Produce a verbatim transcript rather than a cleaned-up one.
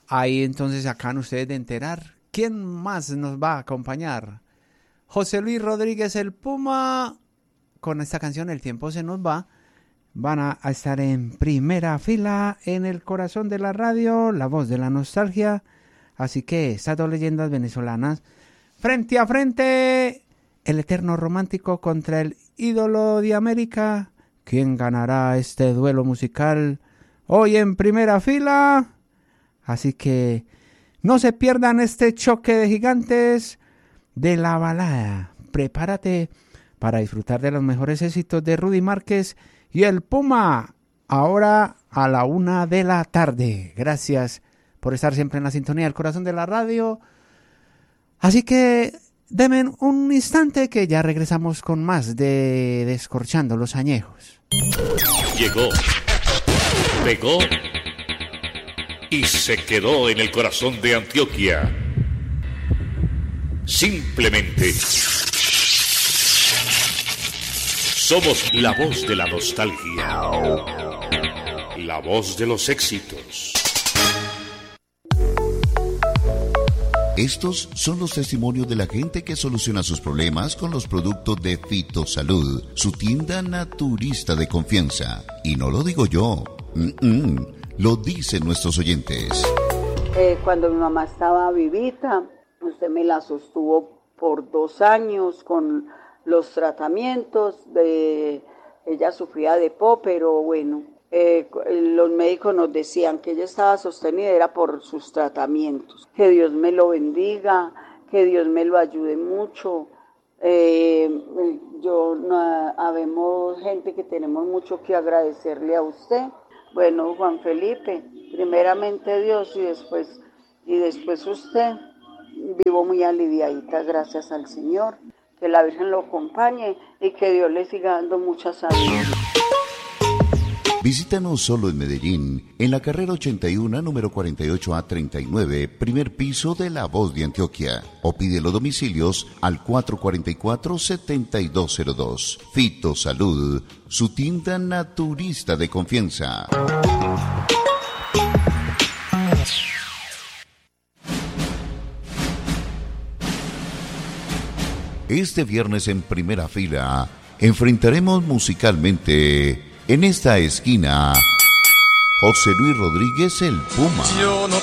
Ahí entonces acaban ustedes de enterar quién más nos va a acompañar. José Luis Rodríguez el Puma, con esta canción El tiempo se nos va. Van a, a estar en primera fila en el corazón de la radio, la voz de la nostalgia. Así que estas dos leyendas venezolanas, frente a frente, el eterno romántico contra el ídolo de América. ¿Quién ganará este duelo musical hoy en primera fila? Así que no se pierdan este choque de gigantes de la balada. Prepárate para disfrutar de los mejores éxitos de Rudy Márquez y el Puma, ahora a la una de la tarde. Gracias por estar siempre en la sintonía del corazón de la radio. Así que denme un instante que ya regresamos con más de Descorchando los Añejos. Llegó, pegó y se quedó en el corazón de Antioquia. Simplemente somos la voz de la nostalgia, la voz de los éxitos. Estos son los testimonios de la gente que soluciona sus problemas con los productos de Fitosalud, su tienda naturista de confianza. Y no lo digo yo, Mm-mm. lo dicen nuestros oyentes. Eh, cuando mi mamá estaba vivita, usted me la sostuvo por dos años con los tratamientos. De ella sufría de P O, pero bueno, eh, los médicos nos decían que ella estaba sostenida era por sus tratamientos. Que Dios me lo bendiga, que Dios me lo ayude mucho. Eh, yo no, habemos gente que tenemos mucho que agradecerle a usted. Bueno, Juan Felipe, primeramente Dios y después y después usted. Vivo muy aliviadita, gracias al Señor. Que la Virgen lo acompañe y que Dios le siga dando mucha salud. Visítanos solo en Medellín, en la carrera ochenta y uno, número cuarenta y ocho A treinta y nueve, primer piso de La Voz de Antioquia. O pide los domicilios al cuatro cuatro cuatro, siete dos cero dos. Fitosalud, su tienda naturista de confianza. Este viernes en primera fila enfrentaremos musicalmente en esta esquina José Luis Rodríguez el Puma.